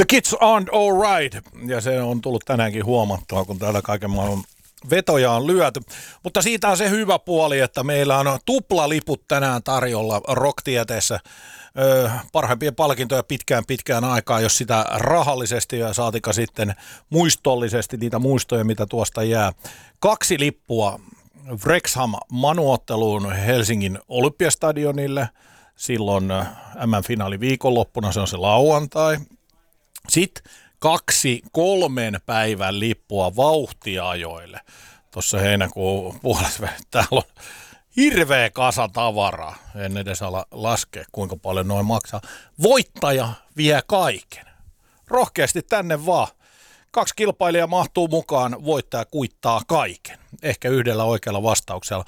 The Kids Aren't Alright, ja se on tullut tänäänkin huomattua, kun täällä kaiken maailman vetoja on lyöty. Mutta siitä on se hyvä puoli, että meillä on tuplaliput tänään tarjolla Rock-tieteessä. Parhaimpia palkintoja pitkään aikaa, jos sitä rahallisesti ja saatika sitten muistollisesti niitä muistoja, mitä tuosta jää. 2 lippua Wrexham Manu-otteluun Helsingin Olympiastadionille. Silloin MM-finaali viikonloppuna, se on se lauantai. Sitten 2 3 päivän lippua vauhtiajoille. Tuossa heinäkuun puolessa täällä on hirveä kasa tavaraa. En edes ala laskea, kuinka paljon noin maksaa. Voittaja vie kaiken. Rohkeasti tänne vaan. 2 kilpailijaa mahtuu mukaan, voittaja kuittaa kaiken. Ehkä yhdellä oikealla vastauksella.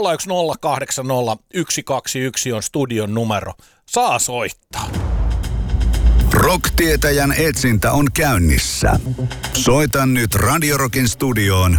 01080 on studion numero. Saa soittaa. Rock-tietäjän etsintä on käynnissä. Soita nyt Radio Rockin studioon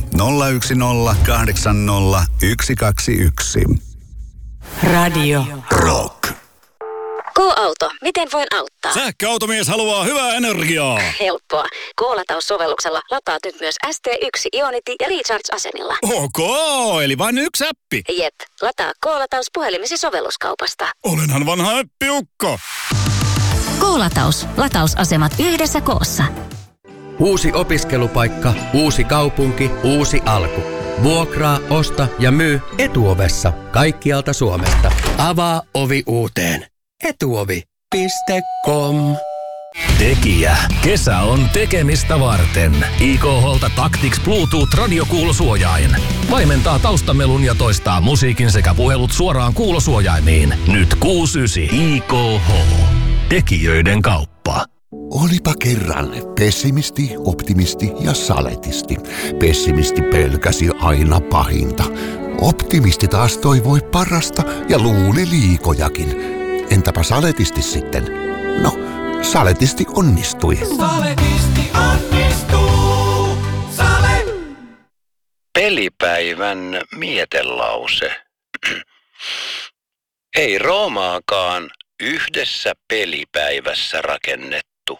01080 Radio Rock. K-auto, miten voin auttaa? Sähköautomies haluaa hyvää energiaa. Helppoa. K-lataus-sovelluksella lataat nyt myös ST1 Ionity ja Recharge-asemilla. Ok, eli vain yksi appi. Jep, lataa K-lataus puhelimesi sovelluskaupasta. Olenhan vanha äppiukko. K-lataus. Latausasemat yhdessä koossa. Uusi opiskelupaikka, uusi kaupunki, uusi alku. Vuokraa, osta ja myy Etuovessa kaikkialta Suomesta. Avaa ovi uuteen. Etuovi.com. Tekijä. Kesä on tekemistä varten. IKH:lta Tactics Bluetooth radiokuulosuojain. Vaimentaa taustamelun ja toistaa musiikin sekä puhelut suoraan kuulosuojaimiin. Nyt 69 IKH. Tekijöiden kauppa. Olipa kerran pessimisti, optimisti ja saletisti. Pessimisti pelkäsi aina pahinta. Optimisti taas toivoi parasta ja luuli liikojakin. Entäpä saletisti sitten? No, saletisti onnistui. Saletisti onnistuu. Sale. Pelipäivän mietelause. Ei Roomaakaan yhdessä pelipäivässä rakennettu.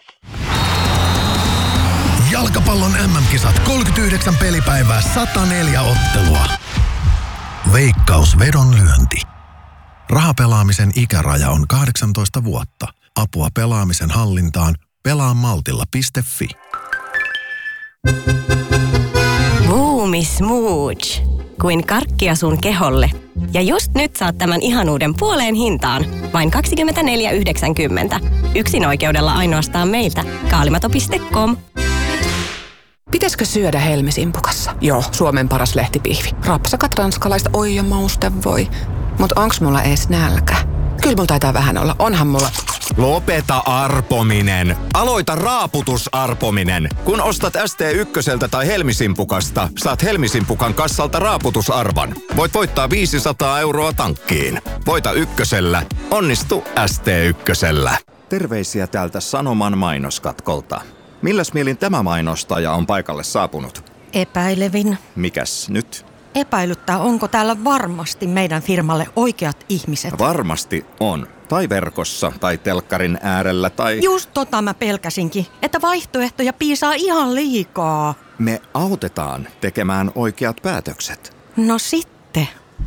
Jalkapallon MM-kisat 39 pelipäivää, 104 ottelua. Veikkaus vedonlyönti. Rahapelaamisen ikäraja on 18 vuotta. Apua pelaamisen hallintaan pelaamaltilla.fi. Boomi Smooch. Kuin karkkia sun keholle. Ja just nyt saat tämän ihanuuden puoleen hintaan. Vain 24,90. Yksin oikeudella ainoastaan meiltä. Kaalimato.com. Pitäisikö syödä helmisimpukassa? Joo, Suomen paras lehtipihvi. Rapsakat ranskalaiset, oi ja mauste voi. Mut onks mulla ees nälkä? Kyllä mulla taitaa vähän olla. Onhan mulla... Lopeta arpominen. Aloita raaputusarpominen. Kun ostat ST1 tai Helmisimpukasta, saat Helmisimpukan kassalta raaputusarvan. Voit voittaa 500 € tankkiin. Voita ykkösellä. Onnistu ST1. Terveisiä täältä Sanoman mainoskatkolta. Milläs mielin tämä mainostaja on paikalle saapunut? Epäilevin. Mikäs nyt? Epäilyttää, onko täällä varmasti meidän firmalle oikeat ihmiset. Varmasti on. Tai verkossa, tai telkkarin äärellä, tai... Just tota mä pelkäsinkin, että vaihtoehtoja piisaa ihan liikaa. Me autetaan tekemään oikeat päätökset. No sitten.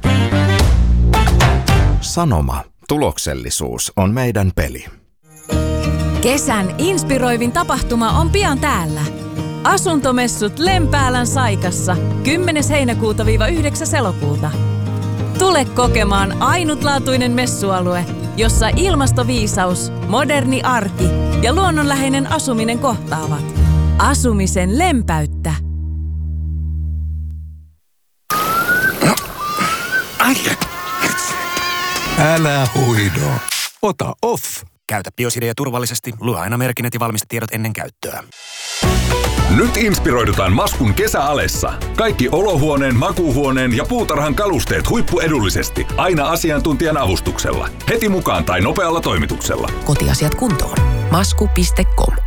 Sanoma. Tuloksellisuus on meidän peli. Kesän inspiroivin tapahtuma on pian täällä. Asuntomessut Lempäälän Saikassa 10. heinäkuuta-9. elokuuta. Tule kokemaan ainutlaatuinen messualue, jossa ilmastoviisaus, moderni arki ja luonnonläheinen asuminen kohtaavat. Asumisen lempäyttä. Älä huido. Ota off. Käytä Biosidea turvallisesti. Lue aina merkinnät ja valmistetiedot ennen käyttöä. Nyt inspiroidutaan Maskun kesäalessa. Kaikki olohuoneen, makuuhuoneen ja puutarhan kalusteet huippuedullisesti. Aina asiantuntijan avustuksella. Heti mukaan tai nopealla toimituksella. Kotiasiat kuntoon. Masku.com